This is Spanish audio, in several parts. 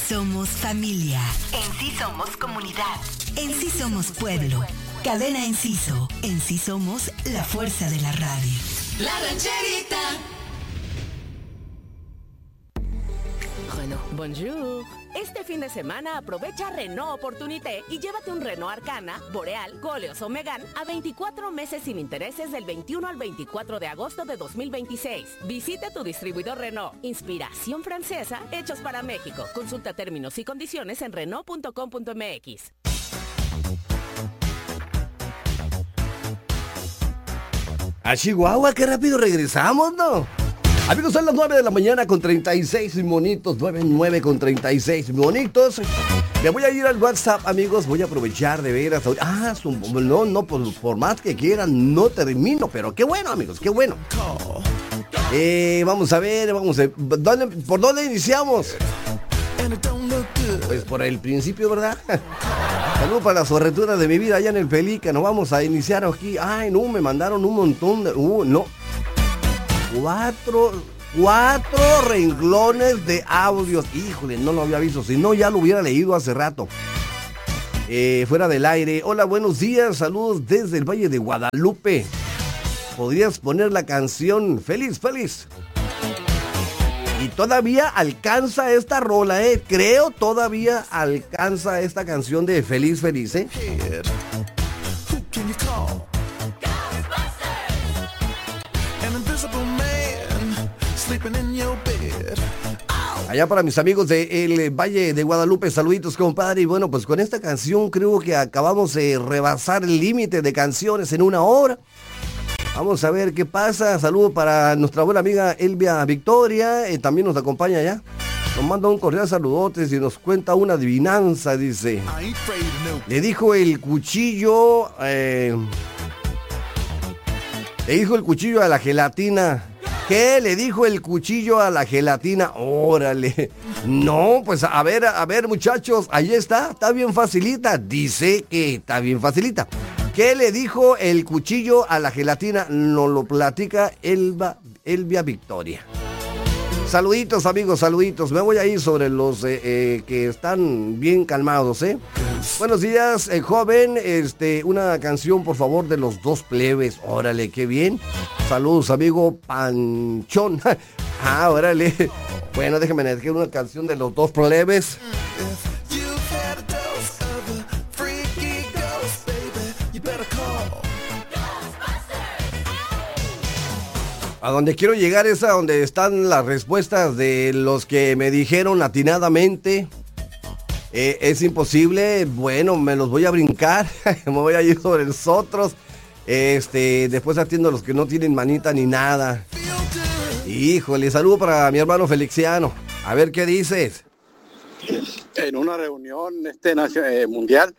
somos familia. En sí somos comunidad. En sí somos pueblo. Cadena Enciso. En sí somos la fuerza de la radio. La Rancherita. Renault. Bonjour. Este fin de semana aprovecha Renault Opportunité y llévate un Renault Arcana, Boreal, Koleos o Megane a 24 meses sin intereses del 21 al 24 de agosto de 2026. Visita tu distribuidor Renault. Inspiración francesa, hechos para México. Consulta términos y condiciones en Renault.com.mx. A Chihuahua, qué rápido regresamos, ¿no? Amigos, son las 9 de la mañana con 36 monitos, 9 con 36 monitos. Me voy a ir al WhatsApp, amigos, voy a aprovechar de veras. No, por más que quieran, no termino, pero qué bueno, amigos, qué bueno. Vamos a ver, ¿por dónde iniciamos? Pues por el principio, ¿verdad? Saludos para las sorreturas de mi vida allá en el Pelícano. Vamos a iniciar aquí. Ay, no, me mandaron un montón de... no. Cuatro renglones de audios. Híjole, no lo había visto. Si no, ya lo hubiera leído hace rato. Fuera del aire. Hola, buenos días. Saludos desde el Valle de Guadalupe. ¿Podrías poner la canción Feliz, Feliz? Y todavía alcanza esta rola, creo todavía alcanza esta canción de Feliz, Feliz, Allá para mis amigos del Valle de Guadalupe, saluditos, compadre. Y bueno, pues con esta canción creo que acabamos de rebasar el límite de canciones en una hora. Vamos a ver qué pasa. Saludos para nuestra buena amiga Elvia Victoria. También nos acompaña allá. Nos manda un cordial saludotes y nos cuenta una adivinanza, dice. Le dijo el cuchillo... le dijo el cuchillo a la gelatina. ¿Qué le dijo el cuchillo a la gelatina? Órale. No, pues a ver muchachos. Ahí está bien facilita. Dice que está bien facilita. ¿Qué le dijo el cuchillo a la gelatina? Nos lo platica Elvia Victoria. Saluditos, amigos, saluditos. Me voy a ir sobre los que están bien calmados, Buenos días, joven. Una canción, por favor, de Los Dos Plebes. Órale, qué bien. Saludos, amigo Panchón. Órale. Bueno, déjame decir una canción de Los Dos Plebes. A donde quiero llegar es a donde están las respuestas de los que me dijeron atinadamente. Es imposible. Bueno, me los voy a brincar. Me voy a ir sobre los otros. Después atiendo a los que no tienen manita ni nada. Híjole, saludo para mi hermano Felixiano. A ver qué dices. En una reunión mundial,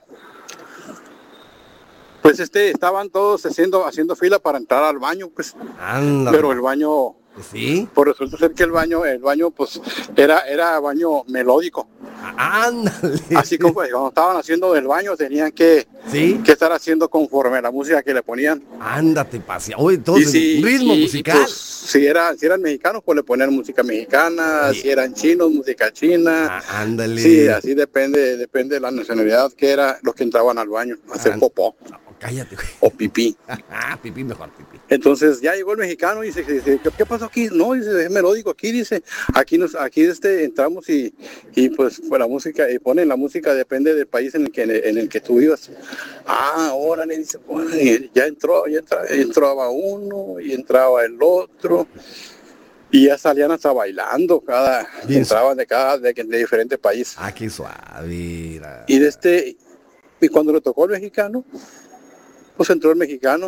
pues estaban todos haciendo fila para entrar al baño, pues. Ándale. Pero el baño, ¿sí? Pues resulta ser que el baño pues era baño melódico. Ándale. Así como cuando estaban haciendo el baño tenían que estar haciendo conforme a la música que le ponían. Ándate, pasia. Oye, entonces ritmo musical. Pues, si eran mexicanos, pues le ponían música mexicana. Sí. Si eran chinos, música china. Ándale. Sí, así depende de la nacionalidad que era los que entraban al baño a hacer popó. Cállate, güey. O pipí. Pipí mejor, pipí. Entonces ya llegó el mexicano y dice, ¿qué pasó aquí? No, dice, es melódico aquí, dice, aquí entramos y pues la música, y ponen la música, depende del país en el que tú vivas. Ahora le dice, bueno, ya entraba uno y entraba el otro. Y ya salían hasta bailando, entraban de diferentes países. Qué suave. Y cuando le tocó al mexicano, pues entró el mexicano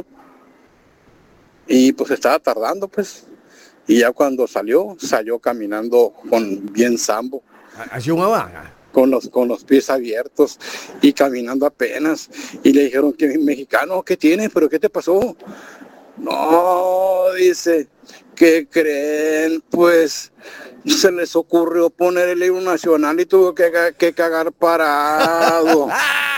y pues estaba tardando, pues. Y ya cuando salió caminando con bien sambo. Con los pies abiertos y caminando apenas. Y le dijeron, que mexicano, ¿qué tienes? ¿Pero qué te pasó? No, dice, ¿qué creen? Pues se les ocurrió poner el himno nacional y tuvo que cagar parado.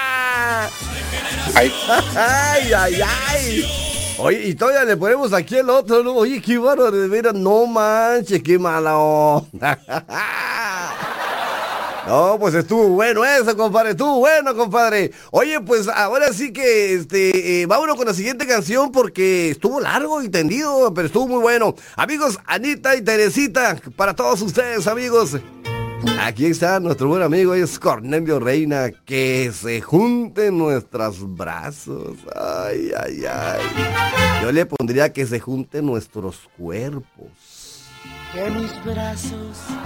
Ay. Oye, y todavía le ponemos aquí el otro, ¿no? Oye, qué bárbaro, de veras, no manches, qué mala onda. No, pues estuvo bueno eso, compadre, estuvo bueno, compadre. Oye, pues ahora sí que, vámonos con la siguiente canción porque estuvo largo y tendido, pero estuvo muy bueno. Amigos, Anita y Teresita, para todos ustedes, amigos. Aquí está nuestro buen amigo, es Cornelio Reina, que se junten nuestros brazos. Ay, ay, ay. Yo le pondría que se junten nuestros cuerpos. Que mis brazos